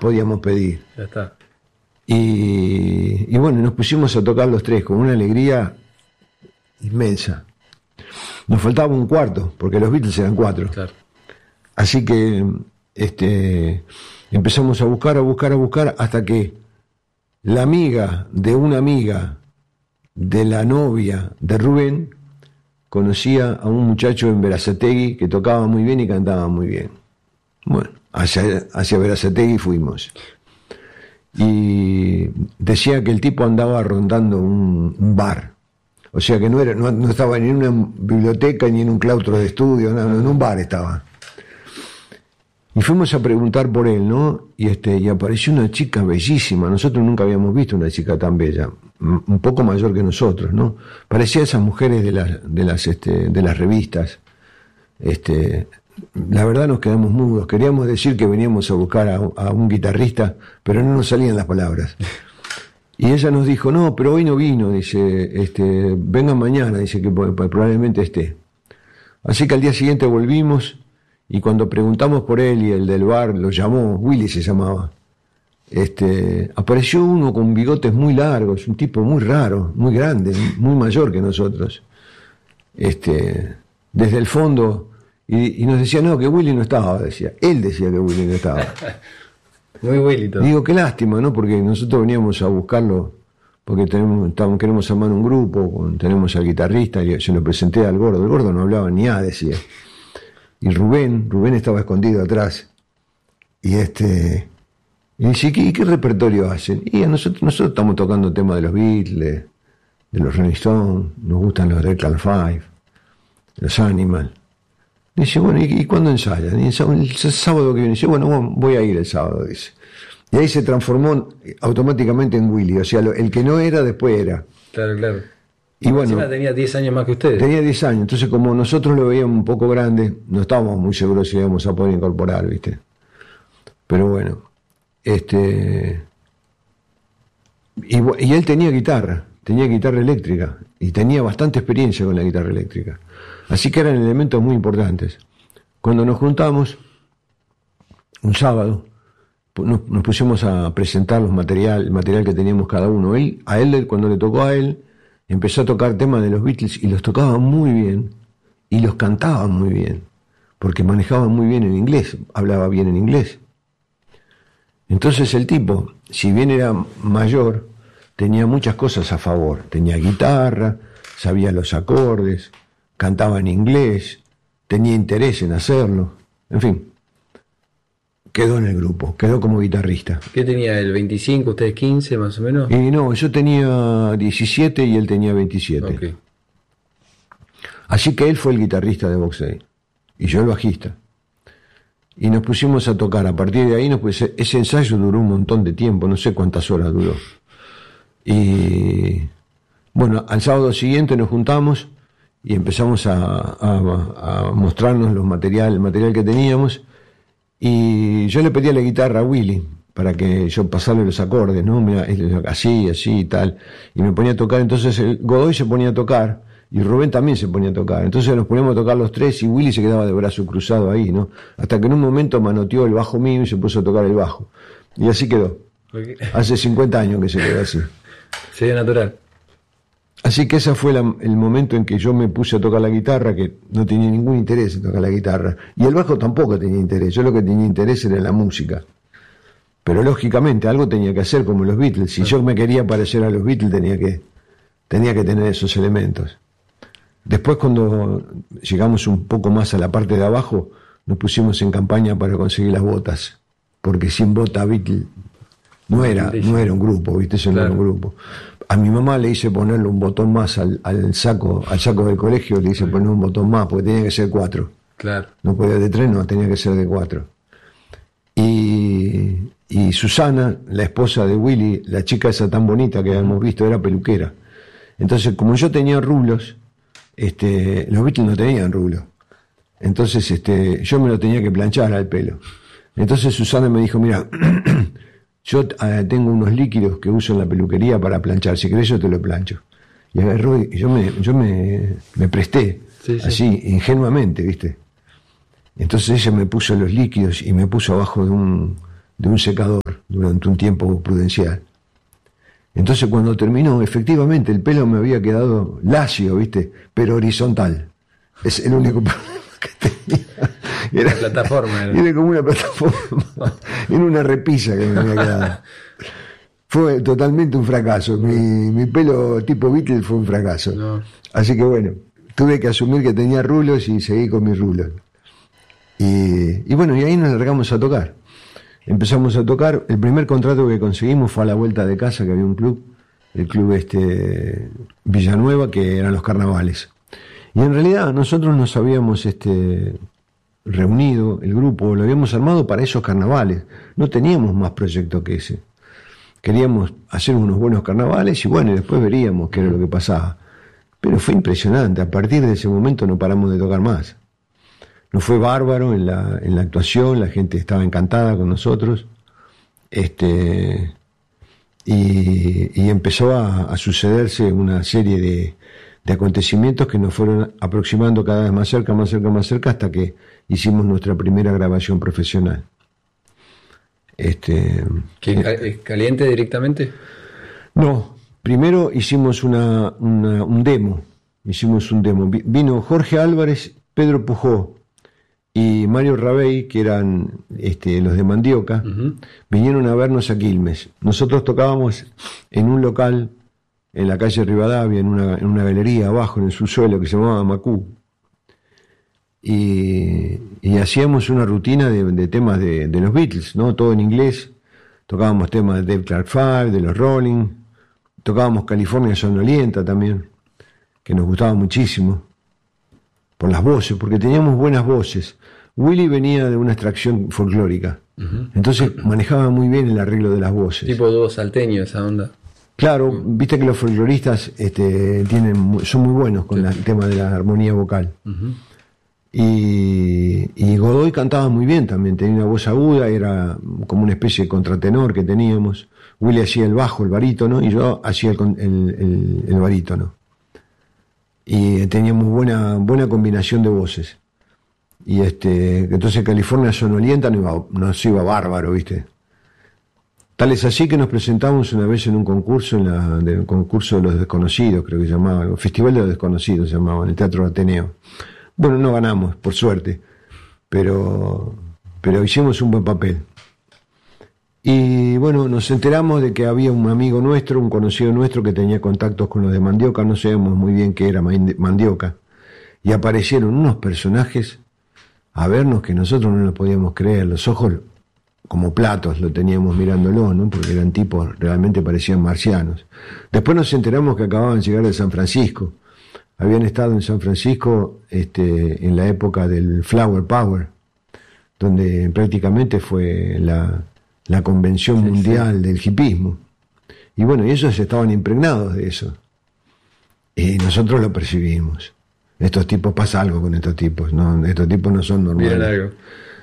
podíamos pedir. Ya está. Y bueno, nos pusimos a tocar los tres con una alegría inmensa. Nos faltaba un cuarto, porque los Beatles eran 4. Claro. Así que empezamos a buscar, hasta que la amiga de la novia de Rubén conocía a un muchacho en Berazategui que tocaba muy bien y cantaba muy bien. Bueno, hacia Berazategui fuimos. Y decía que el tipo andaba rondando un bar. O sea que no estaba ni en una biblioteca ni en un claustro de estudio, no, en un bar estaba. Y fuimos a preguntar por él, ¿no? Y apareció una chica bellísima. Nosotros nunca habíamos visto una chica tan bella, un poco mayor que nosotros, ¿no? Parecía a esas mujeres de las revistas. La verdad nos quedamos mudos. Queríamos decir que veníamos a buscar a un guitarrista, pero no nos salían las palabras. Y ella nos dijo, no, pero hoy no vino, dice, vengan mañana, dice que probablemente esté. Así que al día siguiente volvimos, y cuando preguntamos por él y el del bar lo llamó, Willy se llamaba, apareció uno con bigotes muy largos, un tipo muy raro, muy grande, muy mayor que nosotros, desde el fondo, y nos decía, no, que Willy no estaba, decía. Él decía que Willy no estaba. Muy Willy todo. Digo, qué lástima, ¿no? Porque nosotros veníamos a buscarlo, porque queremos armar un grupo, tenemos al guitarrista, y se lo presenté al gordo. El gordo no hablaba ni A, decía. Y Rubén estaba escondido atrás. Y dice, ¿y qué repertorio hacen? Y nosotros estamos tocando temas de los Beatles, de los Rolling Stones, nos gustan los Declan Five, los Animal. Dice, bueno, ¿y cuándo ensayan? Y el sábado que viene. Dice, bueno, voy a ir el sábado, dice. Y ahí se transformó automáticamente en Willy, o sea, el que no era, después era. Claro. Y bueno, encima tenía 10 años más que ustedes. Tenía 10 años, entonces como nosotros lo veíamos un poco grande, no estábamos muy seguros si íbamos a poder incorporar, ¿viste? Pero bueno, y él tenía guitarra eléctrica, y tenía bastante experiencia con la guitarra eléctrica. Así que eran elementos muy importantes. Cuando nos juntamos, un sábado, nos pusimos a presentar el material que teníamos cada uno. Cuando le tocó a él, empezó a tocar temas de los Beatles y los tocaba muy bien, y los cantaba muy bien, porque manejaba muy bien el inglés, hablaba bien en inglés. Entonces el tipo, si bien era mayor, tenía muchas cosas a favor. Tenía guitarra, sabía los acordes, cantaba en inglés, tenía interés en hacerlo, en fin. Quedó en el grupo, quedó como guitarrista. ¿Qué tenía él? ¿25, ustedes 15 más o menos? Y no, yo tenía 17 y él tenía 27. Okay. Así que él fue el guitarrista de Box Day y yo el bajista. Y nos pusimos a tocar. A partir de ahí, ese ensayo duró un montón de tiempo, no sé cuántas horas duró. Y bueno, al sábado siguiente nos juntamos y empezamos a mostrarnos el material que teníamos. Y yo le pedí a la guitarra a Willy para que yo pasarle los acordes, ¿no? Mira, así y tal. Y me ponía a tocar. Entonces el Godoy se ponía a tocar y Rubén también se ponía a tocar. Entonces nos poníamos a tocar los tres y Willy se quedaba de brazo cruzado ahí, ¿no? Hasta que en un momento manoteó el bajo mío y se puso a tocar el bajo. Y así quedó. Okay. Hace 50 años que se quedó así. Sería natural. Así que ese fue el momento en que yo me puse a tocar la guitarra, que no tenía ningún interés en tocar la guitarra. Y el bajo tampoco tenía interés. Yo lo que tenía interés era la música. Pero lógicamente algo tenía que hacer como los Beatles. Si yo me quería parecer a los Beatles tenía que tener esos elementos. Después, cuando llegamos un poco más a la parte de abajo, nos pusimos en campaña para conseguir las botas. Porque sin bota Beatles no era un grupo, ¿viste? Eso Claro. no era un grupo. A mi mamá le hice ponerle un botón más al saco del colegio, le hice poner un botón más, porque tenía que ser 4. Claro. No podía de 3, no, tenía que ser de 4. Y Susana, la esposa de Willy, la chica esa tan bonita que habíamos visto, era peluquera. Entonces, como yo tenía rulos, los Beatles no tenían rulos. Entonces, yo me lo tenía que planchar al pelo. Entonces Susana me dijo, mira, yo tengo unos líquidos que uso en la peluquería para planchar, si querés yo te lo plancho. Y agarró y yo me presté, sí. Así, ingenuamente, ¿viste? Entonces ella me puso los líquidos y me puso abajo de un secador. durante un tiempo prudencial. Entonces cuando terminó, efectivamente el pelo me había quedado lacio, ¿viste? Pero horizontal. Es el único problema que tenía. Era plataforma. Era como una plataforma. Era una repisa que me había quedado. Fue totalmente un fracaso. Mi pelo tipo Beatle fue un fracaso. No. Así que bueno, tuve que asumir que tenía rulos y seguí con mis rulos. Y bueno, y ahí nos largamos a tocar. Empezamos a tocar. El primer contrato que conseguimos fue a la vuelta de casa, que había un club, el club Villanueva, que eran los carnavales. Y en realidad nosotros nos habíamos reunido, el grupo, lo habíamos armado para esos carnavales. No teníamos más proyecto que ese. Queríamos hacer unos buenos carnavales y bueno, y después veríamos qué era lo que pasaba. Pero fue impresionante. A partir de ese momento no paramos de tocar más. Nos fue bárbaro en la actuación, la gente estaba encantada con nosotros, y empezó a sucederse una serie de acontecimientos que nos fueron aproximando cada vez más cerca, más cerca, más cerca, hasta que hicimos nuestra primera grabación profesional. ¿Caliente directamente? No, primero hicimos un demo. Vino Jorge Álvarez, Pedro Pujó y Mario Rabey, que eran los de Mandioca, vinieron a vernos a Quilmes. Nosotros tocábamos en un local en la calle Rivadavia, en una galería abajo, en el subsuelo, que se llamaba Macú. Y hacíamos una rutina de temas de los Beatles, ¿no? Todo en inglés. Tocábamos temas de Dave Clark 5, de los Rolling. Tocábamos California Sonolienta también, que nos gustaba muchísimo. Por las voces, porque teníamos buenas voces. Willy venía de una extracción folclórica, entonces manejaba muy bien el arreglo de las voces. Tipo dúo salteño, esa onda. Claro, viste que los folcloristas son muy buenos con el tema de la armonía vocal. Y Godoy cantaba muy bien también, tenía una voz aguda, era como una especie de contratenor que teníamos. Willy hacía el bajo, el barítono, y yo hacía el barítono. Y teníamos buena combinación de voces. Y entonces California Sonolienta nos iba bárbaro, ¿viste? Tal es así que nos presentamos una vez en un concurso, del concurso de los desconocidos, creo que se llamaba, el Festival de los Desconocidos se llamaba, en el Teatro Ateneo. Bueno, no ganamos, por suerte, pero hicimos un buen papel. Y bueno, nos enteramos de que había un amigo nuestro, un conocido nuestro, que tenía contactos con los de Mandioca, no sabíamos muy bien qué era Mandioca, y aparecieron unos personajes a vernos que nosotros no nos podíamos creer, los ojos como platos lo teníamos mirándolo, ¿no? Porque eran tipos, realmente parecían marcianos. Después nos enteramos que acababan de llegar de San Francisco, habían estado en San Francisco en la época del Flower Power, donde prácticamente fue la convención mundial del hipismo. Y bueno, y ellos estaban impregnados de eso. Y nosotros lo percibimos. Estos tipos, pasa algo con estos tipos, ¿no? Estos tipos no son normales. Miren algo.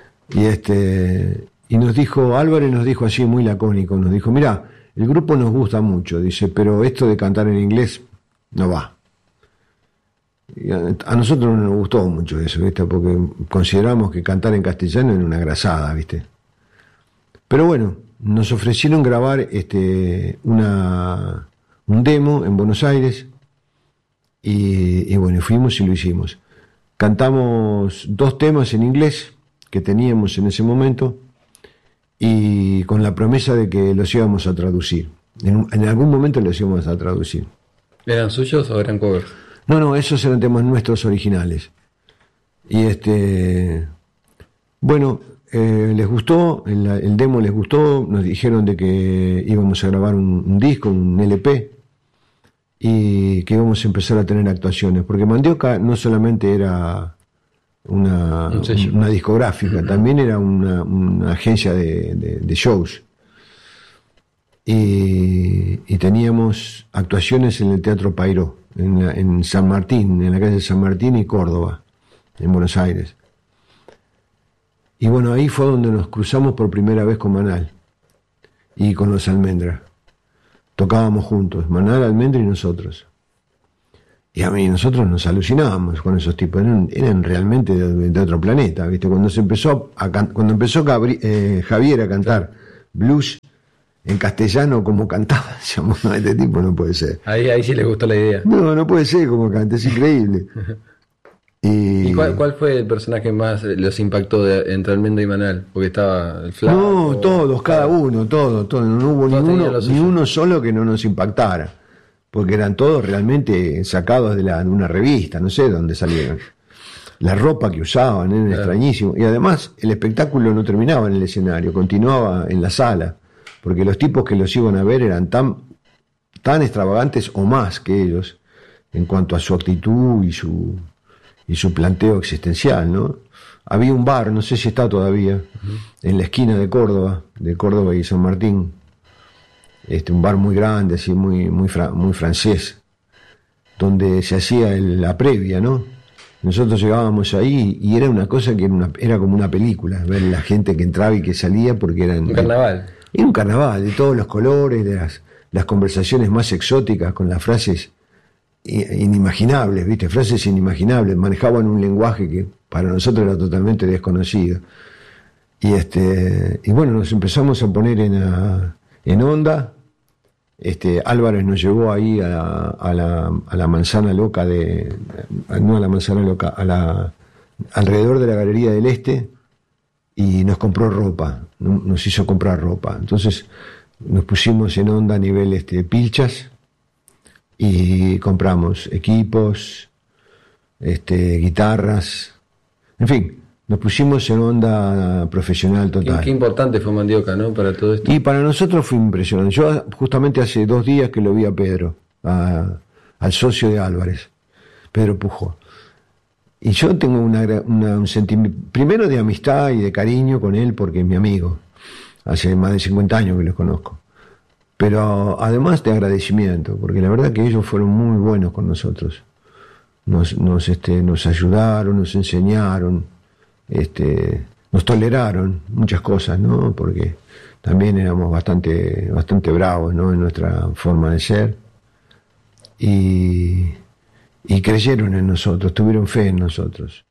Y nos dijo, Álvarez nos dijo así muy lacónico, nos dijo, mirá, el grupo nos gusta mucho, dice, pero esto de cantar en inglés no va. Y a nosotros no nos gustó mucho eso, ¿viste? Porque consideramos que cantar en castellano era una grasada, ¿viste? Pero bueno, nos ofrecieron grabar un demo en Buenos Aires y bueno, fuimos y lo hicimos. Cantamos 2 temas en inglés que teníamos en ese momento y con la promesa de que los íbamos a traducir. En algún momento los íbamos a traducir. ¿Eran suyos o eran covers? No, esos eran temas nuestros originales. Y bueno, les gustó, el demo les gustó, nos dijeron de que íbamos a grabar un disco, un LP, y que íbamos a empezar a tener actuaciones, porque Mandioca no solamente era una discográfica, también era una agencia de shows. Y teníamos actuaciones en el Teatro Payró, en San Martín, en la calle San Martín y Córdoba, en Buenos Aires. Y bueno, ahí fue donde nos cruzamos por primera vez con Manal y con los Almendra. Tocábamos juntos, Manal, Almendra y nosotros. Y a mí nosotros nos alucinábamos con esos tipos, eran realmente de otro planeta, ¿viste? Cuando empezó Javier a cantar blues, en castellano como cantaba. Decíamos, no, este tipo no puede ser. Ahí sí les gustó la idea. No, no puede ser como canta, es increíble. ¿Y cuál fue el personaje más los impactó entre Almendra y Manal? Porque estaba el Flaco. No, todos, cada uno, todo. No hubo ni uno solo que no nos impactara. Porque eran todos realmente sacados de una revista, no sé de dónde salieron. La ropa que usaban era extrañísimo. Y además el espectáculo no terminaba en el escenario, continuaba en la sala. Porque los tipos que los iban a ver eran tan extravagantes o más que ellos en cuanto a su actitud y su planteo existencial, ¿no? Había un bar, no sé si está todavía, en la esquina de Córdoba y San Martín, un bar muy grande, así muy francés, donde se hacía la previa, ¿no? Nosotros llegábamos ahí y era una cosa que era como una película, ver la gente que entraba y que salía, porque un carnaval. Era un carnaval de todos los colores, de las conversaciones más exóticas, con las frases inimaginables, ¿viste? Frases inimaginables, manejaban un lenguaje que para nosotros era totalmente desconocido. Y bueno, nos empezamos a poner en onda. Álvarez nos llevó ahí a la manzana loca no a la manzana loca, alrededor de la Galería del Este, y nos compró ropa, nos hizo comprar ropa. Entonces nos pusimos en onda a nivel pilchas, y compramos equipos, guitarras, en fin, nos pusimos en onda profesional total. Qué importante fue Mandioca, ¿no? Para todo esto. Y para nosotros fue impresionante. Yo justamente hace 2 días que lo vi a Pedro, al socio de Álvarez, Pedro Pujol. Y yo tengo un sentimiento, primero de amistad y de cariño con él, porque es mi amigo. Hace más de 50 años que lo conozco. Pero además de agradecimiento, porque la verdad que ellos fueron muy buenos con nosotros. Nos ayudaron, nos enseñaron, nos toleraron muchas cosas, ¿no? Porque también éramos bastante bravos, ¿no? En nuestra forma de ser. Y creyeron en nosotros, tuvieron fe en nosotros.